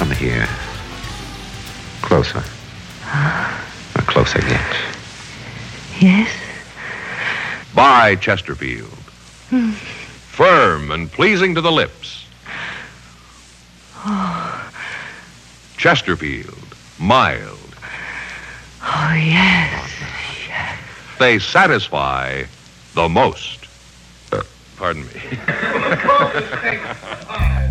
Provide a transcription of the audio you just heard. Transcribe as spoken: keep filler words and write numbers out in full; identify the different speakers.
Speaker 1: Come here. Closer. Or closer yet.
Speaker 2: Yes?
Speaker 3: By Chesterfield.
Speaker 2: Hmm.
Speaker 3: Firm and pleasing to the lips.
Speaker 2: Oh.
Speaker 3: Chesterfield. Mild.
Speaker 2: Oh, yes. Yes.
Speaker 3: They satisfy the most. Uh, pardon me.